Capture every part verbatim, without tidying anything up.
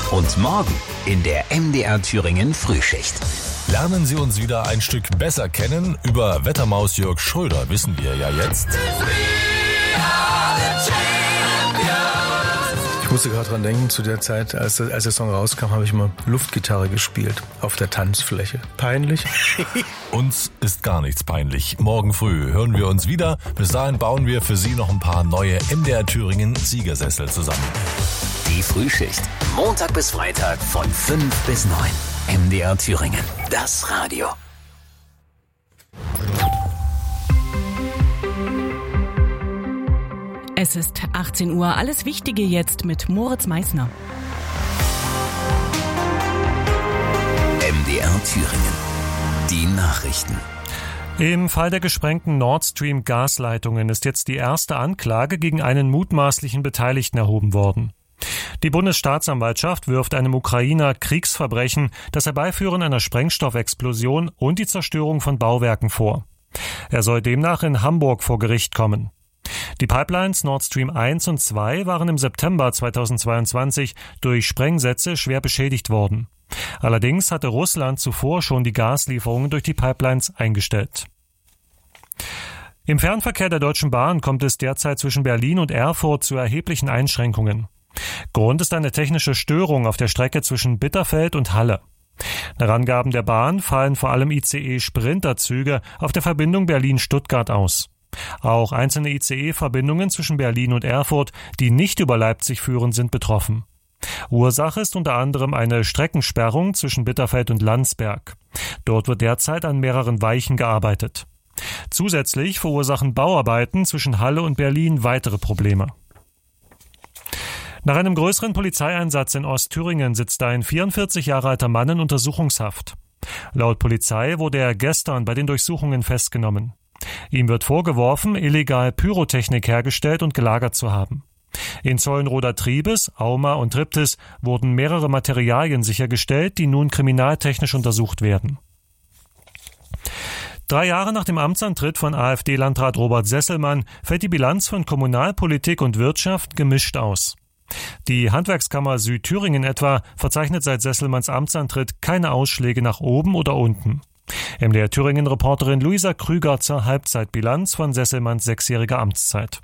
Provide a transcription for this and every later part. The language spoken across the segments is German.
Und morgen in der M D R Thüringen Frühschicht. Lernen Sie uns wieder ein Stück besser kennen. Über Wettermaus Jörg Schröder wissen wir ja jetzt. Ich musste gerade dran denken, zu der Zeit, als, als der Song rauskam, habe ich mal Luftgitarre gespielt auf der Tanzfläche. Peinlich? Uns ist gar nichts peinlich. Morgen früh hören wir uns wieder. Bis dahin bauen wir für Sie noch ein paar neue M D R Thüringen Siegersessel zusammen. Die Frühschicht. Montag bis Freitag von fünf bis neun. M D R Thüringen. Das Radio. Es ist achtzehn Uhr. Alles Wichtige jetzt mit Moritz Meissner. M D R Thüringen. Die Nachrichten. Im Fall der gesprengten Nord Stream Gasleitungen ist jetzt die erste Anklage gegen einen mutmaßlichen Beteiligten erhoben worden. Die Bundesstaatsanwaltschaft wirft einem Ukrainer Kriegsverbrechen, das Herbeiführen einer Sprengstoffexplosion und die Zerstörung von Bauwerken vor. Er soll demnach in Hamburg vor Gericht kommen. Die Pipelines Nord Stream eins und zwei waren im September zweitausendzweiundzwanzig durch Sprengsätze schwer beschädigt worden. Allerdings hatte Russland zuvor schon die Gaslieferungen durch die Pipelines eingestellt. Im Fernverkehr der Deutschen Bahn kommt es derzeit zwischen Berlin und Erfurt zu erheblichen Einschränkungen. Grund ist eine technische Störung auf der Strecke zwischen Bitterfeld und Halle. Nach Angaben der Bahn fallen vor allem I C E-Sprinterzüge auf der Verbindung Berlin-Stuttgart aus. Auch einzelne I C E-Verbindungen zwischen Berlin und Erfurt, die nicht über Leipzig führen, sind betroffen. Ursache ist unter anderem eine Streckensperrung zwischen Bitterfeld und Landsberg. Dort wird derzeit an mehreren Weichen gearbeitet. Zusätzlich verursachen Bauarbeiten zwischen Halle und Berlin weitere Probleme. Nach einem größeren Polizeieinsatz in Ostthüringen sitzt ein vierundvierzig Jahre alter Mann in Untersuchungshaft. Laut Polizei wurde er gestern bei den Durchsuchungen festgenommen. Ihm wird vorgeworfen, illegal Pyrotechnik hergestellt und gelagert zu haben. In Zollenroder Triebes, Auma und Triptis wurden mehrere Materialien sichergestellt, die nun kriminaltechnisch untersucht werden. Drei Jahre nach dem Amtsantritt von AfD-Landrat Robert Sesselmann fällt die Bilanz von Kommunalpolitik und Wirtschaft gemischt aus. Die Handwerkskammer Südthüringen etwa verzeichnet seit Sesselmanns Amtsantritt keine Ausschläge nach oben oder unten. M D R Thüringen-Reporterin Luisa Krüger zur Halbzeitbilanz von Sesselmanns sechsjähriger Amtszeit.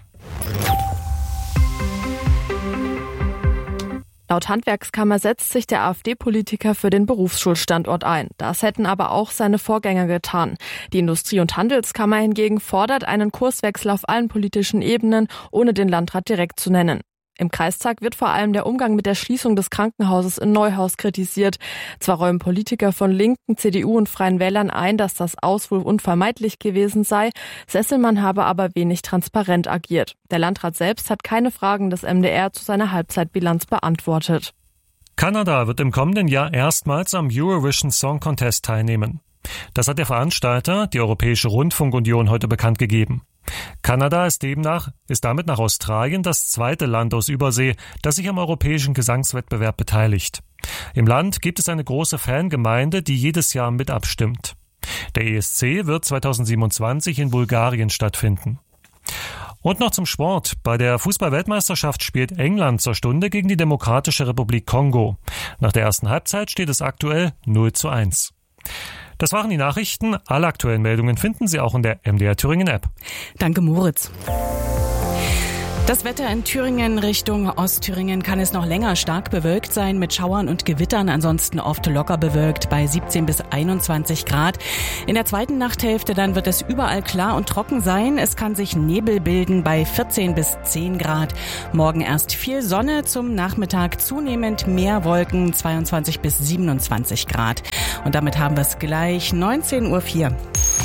Laut Handwerkskammer setzt sich der AfD-Politiker für den Berufsschulstandort ein. Das hätten aber auch seine Vorgänger getan. Die Industrie- und Handelskammer hingegen fordert einen Kurswechsel auf allen politischen Ebenen, ohne den Landrat direkt zu nennen. Im Kreistag wird vor allem der Umgang mit der Schließung des Krankenhauses in Neuhaus kritisiert. Zwar räumen Politiker von Linken, C D U und Freien Wählern ein, dass das Aus wohl unvermeidlich gewesen sei. Sesselmann habe aber wenig transparent agiert. Der Landrat selbst hat keine Fragen des M D R zu seiner Halbzeitbilanz beantwortet. Kanada wird im kommenden Jahr erstmals am Eurovision Song Contest teilnehmen. Das hat der Veranstalter, die Europäische Rundfunkunion, heute bekannt gegeben. Kanada ist demnach, ist damit nach Australien das zweite Land aus Übersee, das sich am europäischen Gesangswettbewerb beteiligt. Im Land gibt es eine große Fangemeinde, die jedes Jahr mit abstimmt. Der E S C wird zweitausendsiebenundzwanzig in Bulgarien stattfinden. Und noch zum Sport. Bei der Fußball-Weltmeisterschaft spielt England zur Stunde gegen die Demokratische Republik Kongo. Nach der ersten Halbzeit steht es aktuell null zu eins. Das waren die Nachrichten. Alle aktuellen Meldungen finden Sie auch in der M D R Thüringen App. Danke, Moritz. Das Wetter in Thüringen Richtung Ostthüringen kann es noch länger stark bewölkt sein mit Schauern und Gewittern, ansonsten oft locker bewölkt bei siebzehn bis einundzwanzig Grad. In der zweiten Nachthälfte dann wird es überall klar und trocken sein. Es kann sich Nebel bilden bei vierzehn bis zehn Grad. Morgen erst viel Sonne, zum Nachmittag zunehmend mehr Wolken, zweiundzwanzig bis siebenundzwanzig Grad. Und damit haben wir es gleich neunzehn Uhr vier.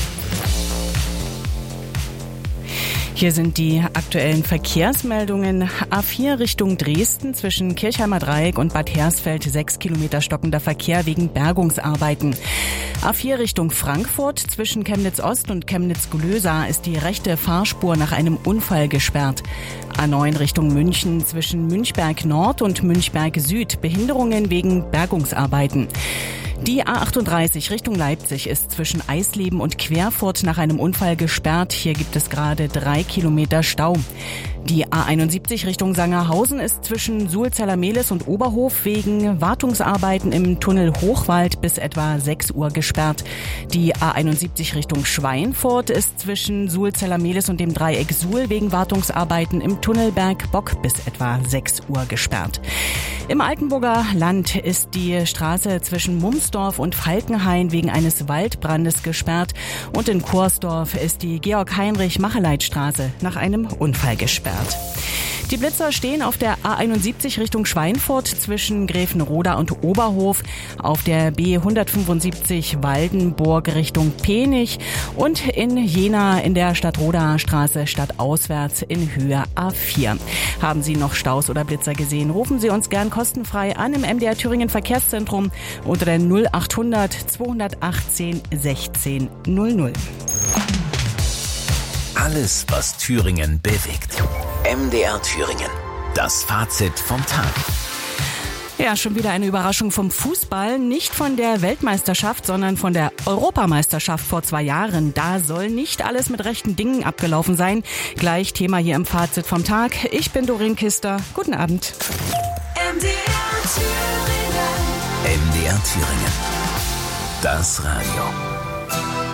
Hier sind die aktuellen Verkehrsmeldungen. A vier Richtung Dresden zwischen Kirchheimer Dreieck und Bad Hersfeld sechs Kilometer stockender Verkehr wegen Bergungsarbeiten. A vier Richtung Frankfurt zwischen Chemnitz Ost und Chemnitz Glösa ist die rechte Fahrspur nach einem Unfall gesperrt. A neun Richtung München zwischen Münchberg Nord und Münchberg Süd Behinderungen wegen Bergungsarbeiten. Die A achtunddreißig Richtung Leipzig ist zwischen Eisleben und Querfurt nach einem Unfall gesperrt. Hier gibt es gerade drei Kilometer Stau. Die A einundsiebzig Richtung Sangerhausen ist zwischen Suhlzella-Mehlis und Oberhof wegen Wartungsarbeiten im Tunnel Hochwald bis etwa sechs Uhr gesperrt. Die A einundsiebzig Richtung Schweinfurt ist zwischen Suhlzella-Mehlis und dem Dreieck Suhl wegen Wartungsarbeiten im Tunnel Bergbock bis etwa sechs Uhr gesperrt. Im Altenburger Land ist die Straße zwischen Mumsdorf und Falkenhain wegen eines Waldbrandes gesperrt und in Kursdorf ist die Georg-Heinrich-Macheleit-Straße nach einem Unfall gesperrt. Die Blitzer stehen auf der A einundsiebzig Richtung Schweinfurt zwischen Gräfenroda und Oberhof, auf der B hundertfünfundsiebzig Waldenburg Richtung Penich und in Jena in der Stadtroder Straße stadtauswärts in Höhe A vier. Haben Sie noch Staus oder Blitzer gesehen? Rufen Sie uns gern kostenfrei an im M D R Thüringen Verkehrszentrum unter der null achthundert zweihundertachtzehn sechzehn null null. Alles, was Thüringen bewegt. M D R Thüringen. Das Fazit vom Tag. Ja, schon wieder eine Überraschung vom Fußball. Nicht von der Weltmeisterschaft, sondern von der Europameisterschaft vor zwei Jahren. Da soll nicht alles mit rechten Dingen abgelaufen sein. Gleich Thema hier im Fazit vom Tag. Ich bin Doreen Kister. Guten Abend. M D R Thüringen. M D R Thüringen. Das Radio.